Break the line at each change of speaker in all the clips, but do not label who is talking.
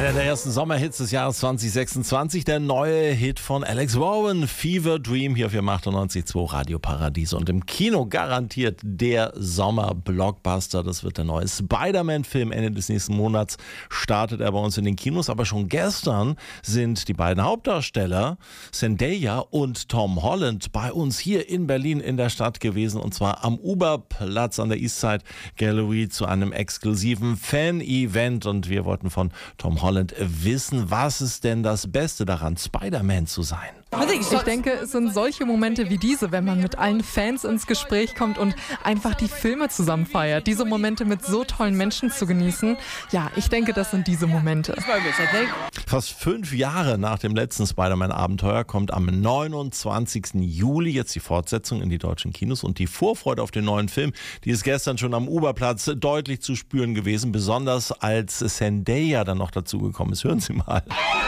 Einer der ersten Sommerhits des Jahres 2026, der neue Hit von Alex Warren, Fever Dream, hier auf 98.2 Radio Paradies. Und im Kino garantiert der Sommer-Blockbuster. Das wird der neue Spider-Man-Film. Ende des nächsten Monats startet er bei uns in den Kinos. Aber schon gestern sind die beiden Hauptdarsteller, Zendaya und Tom Holland, bei uns hier in Berlin in der Stadt gewesen. Und zwar am Uberplatz an der Eastside Gallery zu einem exklusiven Fan-Event. Und wir wollten von Tom Holland wissen, was ist denn das Beste daran, Spider-Man zu sein?
Ich denke, es sind solche Momente wie diese, wenn man mit allen Fans ins Gespräch kommt und einfach die Filme zusammen feiert. Diese Momente mit so tollen Menschen zu genießen, ja, ich denke, das sind diese Momente.
Fast 5 Jahre nach dem letzten Spider-Man-Abenteuer kommt am 29. Juli jetzt die Fortsetzung in die deutschen Kinos und die Vorfreude auf den neuen Film, die ist gestern schon am Uberplatz deutlich zu spüren gewesen, besonders als Zendaya dann noch dazugekommen ist. Hören Sie mal.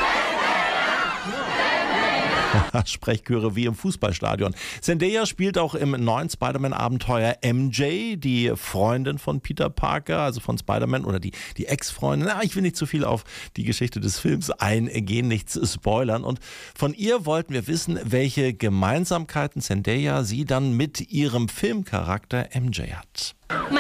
Sprechchöre wie im Fußballstadion. Zendaya spielt auch im neuen Spider-Man-Abenteuer MJ, die Freundin von Peter Parker, also von Spider-Man, oder die Ex-Freundin. Ich will nicht zu viel auf die Geschichte des Films eingehen, nichts spoilern. Und von ihr wollten wir wissen, welche Gemeinsamkeiten Zendaya sie dann mit ihrem Filmcharakter MJ hat.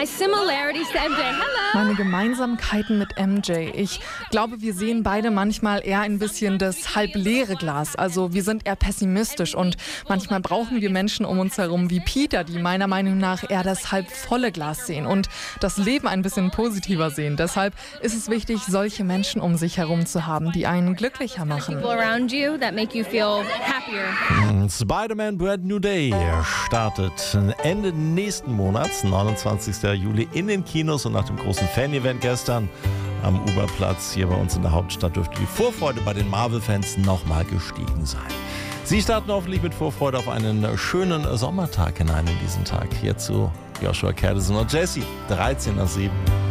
Meine Gemeinsamkeiten mit MJ. Ich glaube, wir sehen beide manchmal eher ein bisschen das halb leere Glas. Also wir sind eher pessimistisch und manchmal brauchen wir Menschen um uns herum wie Peter, die meiner Meinung nach eher das halb volle Glas sehen und das Leben ein bisschen positiver sehen. Deshalb ist es wichtig, solche Menschen um sich herum zu haben, die einen glücklicher machen.
Spider-Man Brand New Day startet Ende nächsten Monats, 29. Juli, in den Kinos, und nach dem großen Fan-Event gestern am Uberplatz hier bei uns in der Hauptstadt dürfte die Vorfreude bei den Marvel-Fans nochmal gestiegen sein. Sie starten hoffentlich mit Vorfreude auf einen schönen Sommertag hinein in diesen Tag. Hier zu Joshua Cadison und Jesse, 13 nach 7.